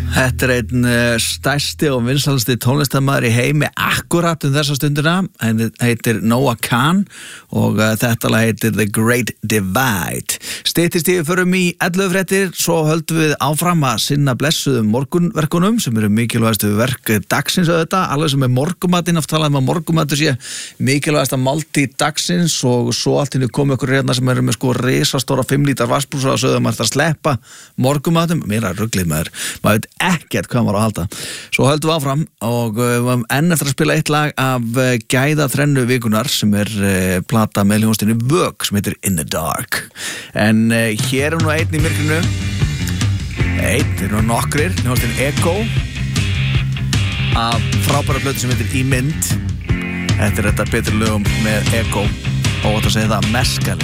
Þetta einn stærsti og vinsælsti tónlistarmaður í heimi akkurat þessa stundina. Hann heitir Noah Kahan og þetta lag heitir The Great Divide. Styttist yfir förum í 11 fréttir, svo höldum við áfram að sinna blessuðum morgunverkunum sem eru mikilvægastu verk dagsins auðvitað. Alveg sem morgumatinn, oft talaðum að morgumatur sé mikilvægasta máltíð dagsins og svo allt inni komið okkur hérna sem eru með sko risastóra 5 lítar vatnsbrúsa og sögðum að sleppa morgumatum. Mér ruglið maður veit ekkert hvað maður á að halda. Svo höldum við áfram og enn eftir að spila eitt lag af gæðaþrennu vikunar sem plata með hljómsveitinni Vög sem heitir In the Dark. En hér nú einn í myrkrinu. Einn nú nokkrir, hljómsveitin Echo af frábæra plötu sem heitir Í mynd. Þetta betri lögum með Echo og þetta segir það Mescal.